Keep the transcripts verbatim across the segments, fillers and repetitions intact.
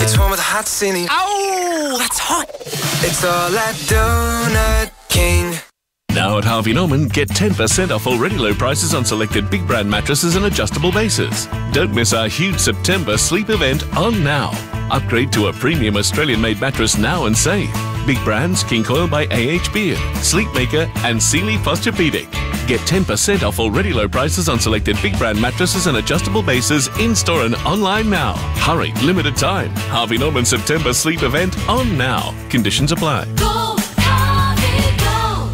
It's one with a hot ceiling. Oh, that's hot. It's all at Donut King. Now at Harvey Norman, get ten percent off already low prices on selected big brand mattresses and adjustable bases. Don't miss our huge September sleep event on now. Upgrade to a premium Australian-made mattress now and save. Big brands King Coil by A H Beard, Sleepmaker and Sealy Posturepedic. Get ten percent off already low prices on selected big brand mattresses and adjustable bases in-store and online now. Hurry, limited time. Harvey Norman September sleep event on now. Conditions apply. Go, Harvey, go.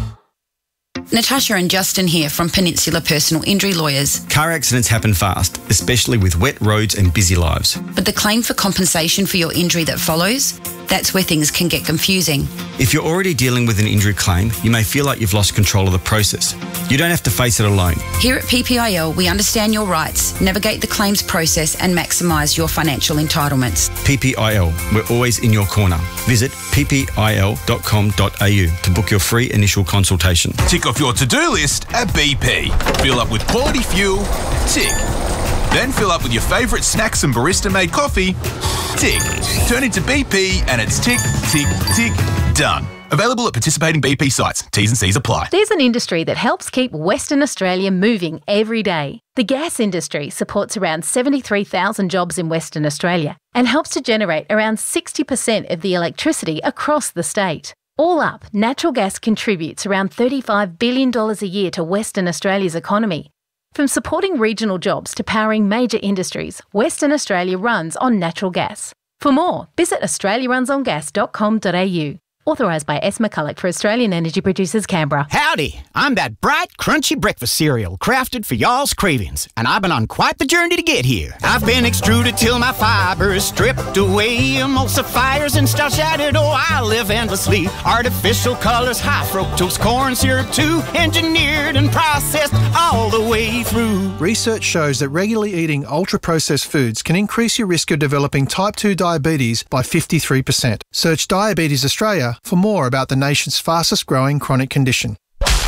Natasha and Justin here from Peninsula Personal Injury Lawyers. Car accidents happen fast, especially with wet roads and busy lives. But the claim for compensation for your injury that follows, that's where things can get confusing. If you're already dealing with an injury claim, you may feel like you've lost control of the process. You don't have to face it alone. Here at P P I L, we understand your rights, navigate the claims process and maximise your financial entitlements. P P I L, we're always in your corner. Visit p p i l dot com dot a u to book your free initial consultation. Tick off your to-do list at B P. Fill up with quality fuel. Tick. Then fill up with your favourite snacks and barista-made coffee. Tick. Turn into B P and it's tick, tick, tick, done. Available at participating B P sites. T's and C's apply. There's an industry that helps keep Western Australia moving every day. The gas industry supports around seventy-three thousand jobs in Western Australia and helps to generate around sixty percent of the electricity across the state. All up, natural gas contributes around thirty-five billion dollars a year to Western Australia's economy. From supporting regional jobs to powering major industries, Western Australia runs on natural gas. For more, visit australia runs on gas dot com dot a u. Authorised by S. McCulloch for Australian Energy Producers, Canberra. Howdy, I'm that bright, crunchy breakfast cereal crafted for y'all's cravings, and I've been on quite the journey to get here. I've been extruded till my fiber is stripped away, emulsifiers and starch added, oh, I live endlessly. Artificial colors, high fructose corn syrup too, engineered and processed all the way through. Research shows that regularly eating ultra-processed foods can increase your risk of developing type two diabetes by fifty-three percent. Search Diabetes Australia for more about the nation's fastest growing chronic condition.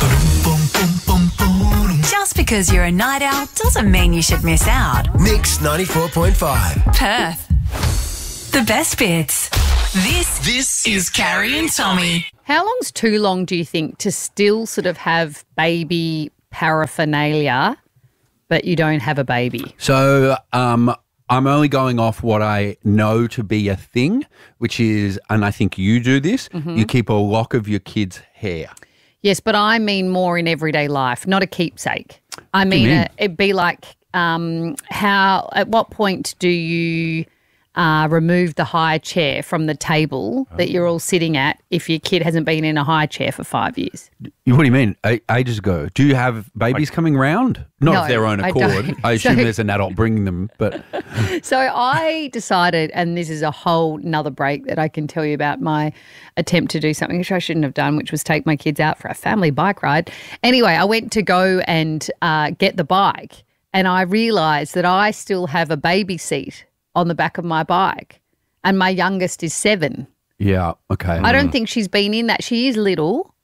Just because you're a night owl doesn't mean you should miss out. Mix ninety-four point five. Perth. The best bits. This, this is Carrie and Tommy. How long's too long, do you think, to still sort of have baby paraphernalia, but you don't have a baby? So, um... I'm only going off what I know to be a thing, which is, and I think you do this, mm-hmm. you keep a lock of your kid's hair. Yes, but I mean more in everyday life, not a keepsake. I mean, mean? A, it'd be like um, how, at what point do you uh, remove the high chair from the table oh. that you're all sitting at if your kid hasn't been in a high chair for five years? What do you mean? A- ages ago. Do you have babies coming round? Not No, of their own I accord. don't. I, assume So- there's an adult bringing them, but So I decided, and this is a whole nother break that I can tell you about my attempt to do something which I shouldn't have done, which was take my kids out for a family bike ride. Anyway, I went to go and uh, get the bike, and I realised that I still have a baby seat on the back of my bike, and my youngest is seven. yeah, okay. I don't think she's been in that. She is little,